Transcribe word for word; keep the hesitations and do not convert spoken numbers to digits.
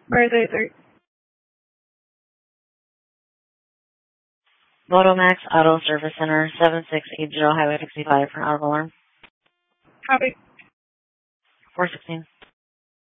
Birthday three. Motomax Auto Service Center, seven six eight zero Highway sixty-five for an auto alarm. Copy. four sixteen.